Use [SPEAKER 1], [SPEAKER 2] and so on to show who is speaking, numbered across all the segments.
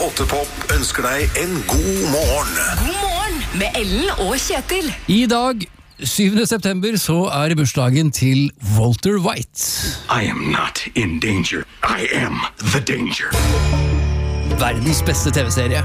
[SPEAKER 1] 8 Pop ønsker deg en god morgen.
[SPEAKER 2] God morgen med Ellen og Kjetil.
[SPEAKER 3] I dag, 7. september, så er bursdagen til Walter White.
[SPEAKER 1] I am not in danger. I am the danger.
[SPEAKER 3] Verdens beste TV-serie.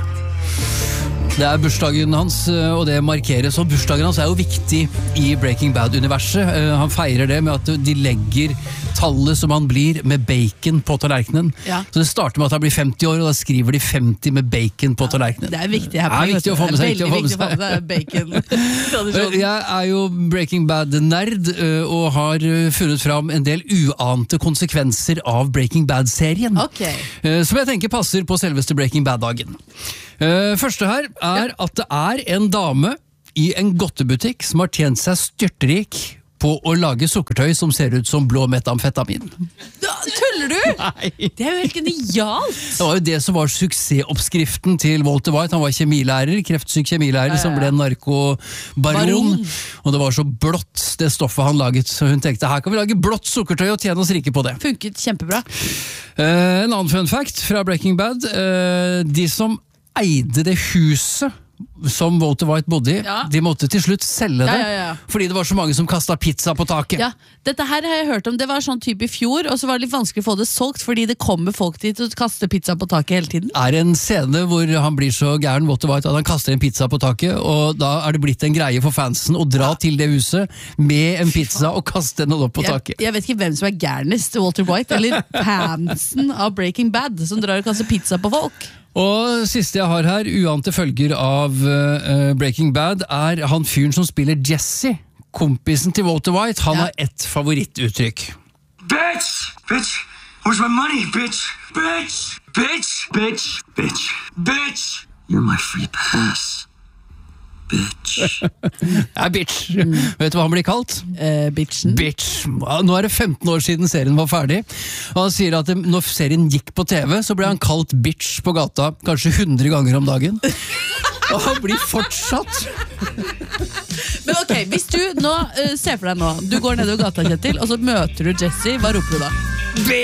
[SPEAKER 3] Det er bursdagen hans, og det markeres, og bursdagen hans er jo viktig i Breaking Bad-universet. Han feirer det med at de legger tallet som han blir med bacon på tallerkenen.
[SPEAKER 4] Ja.
[SPEAKER 3] Så det starter med at han blir 50 år, og da skriver de 50 med bacon på tallerkenen.
[SPEAKER 4] Det er viktig her.
[SPEAKER 3] Det er viktig å få med seg.
[SPEAKER 4] Veldig viktig å få med seg bacon.
[SPEAKER 3] Jeg er jo Breaking Bad-nerd, og har funnet fram en del uante konsekvenser av Breaking Bad-serien.
[SPEAKER 4] Okay.
[SPEAKER 3] Som jeg tenker passer på selveste Breaking Bad-dagen. Første her er at det er en dame i en godtebutikk som har tjent seg styrtrik på å lage sukkertøy som ser ut som blå metamfetamin.
[SPEAKER 4] Tuller du?
[SPEAKER 3] Nei.
[SPEAKER 4] Det er jo helt genialt.
[SPEAKER 3] Det var jo det som var suksessoppskriften til Walter White. Han var kjemilærer, kreftsyk kjemilærer, som ble narkobaron. Og det var så blått det stoffet han laget, så hun tenkte her kan vi lage blått sukkertøy og tjene oss rike på det.
[SPEAKER 4] Funket kjempebra.
[SPEAKER 3] En annen fun fact fra Breaking Bad. De som eide det huset som Walter White bodde i, de måtte til slutt selge det, fordi det var så mange som kastet pizza på taket.
[SPEAKER 4] Ja, dette her har jeg hørt om. Det var sånn type i fjor, og så var det litt vanskelig å få det solgt, fordi det kommer folk dit og kaster pizza på taket hele tiden.
[SPEAKER 3] Er en scene hvor han blir så gæren, Walter White, at han kaster en pizza på taket, og da er det blitt en greie for fansen å dra til det huset med en pizza og kaste den opp på taket.
[SPEAKER 4] Jeg vet ikke hvem som er gærnest, Walter White eller fansen av Breaking Bad, som drar og kaster pizza på folk.
[SPEAKER 3] Og siste jeg har her, uante følger av Breaking Bad, er han fyren som spiller Jesse, kompisen til Walter White. Han har ett favorittuttrykk.
[SPEAKER 5] Bitch! Bitch! Where's my money, bitch? Bitch! Bitch! Bitch! Bitch! Bitch! You're my free pass. Bitch.
[SPEAKER 3] Ja, bitch. Vet du hva han blir kalt?
[SPEAKER 4] Bitchen.
[SPEAKER 3] Bitch. Nå er det 15 år siden serien var ferdig, og han sier at når serien gikk på TV, så ble han kalt bitch på gata kanskje 100 ganger om dagen. Og han blir fortsatt.
[SPEAKER 4] Men ok, hvis du nå ser for deg nå, du går nedover gata, Kjetil, og så møter du Jesse, hva roper du da?